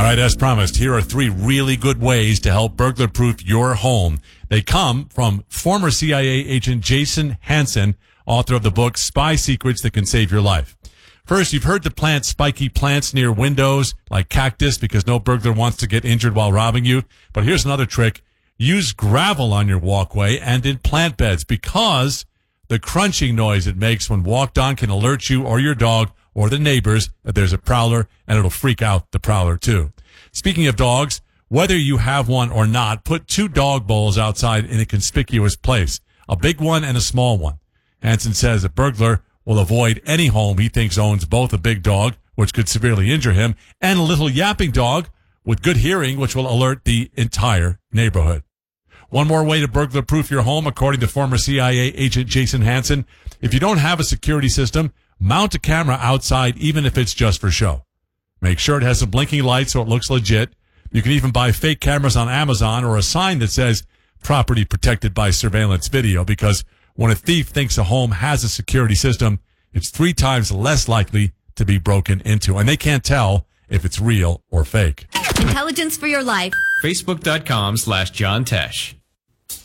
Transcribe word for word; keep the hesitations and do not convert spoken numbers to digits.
All right, as promised, here are three really good ways to help burglar-proof your home. They come from former C I A agent Jason Hansen, author of the book Spy Secrets That Can Save Your Life. First, you've heard to plant spiky plants near windows like cactus because no burglar wants to get injured while robbing you. But here's another trick. Use gravel on your walkway and in plant beds because the crunching noise it makes when walked on can alert you or your dog or the neighbors that there's a prowler, and it'll freak out the prowler too. Speaking of dogs, whether you have one or not, put two dog bowls outside in a conspicuous place, a big one and a small one. Hansen says a burglar will avoid any home he thinks owns both a big dog, which could severely injure him, and a little yapping dog with good hearing, which will alert the entire neighborhood. One more way to burglar-proof your home, according to former C I A agent Jason Hansen. If you don't have a security system, mount a camera outside, even if it's just for show. Make sure it has some blinking lights so it looks legit. You can even buy fake cameras on Amazon or a sign that says property protected by surveillance video, because when a thief thinks a home has a security system, it's three times less likely to be broken into, and they can't tell if it's real or fake. Intelligence for your life. Facebook.com slash John Tesh.